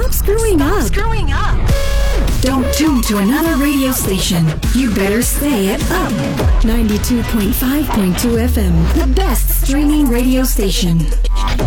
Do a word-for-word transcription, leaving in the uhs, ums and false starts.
Stop screwing Stop up. screwing up. Don't tune to another radio station. You better stay at Up ninety-two point five point two F M, the best streaming radio station.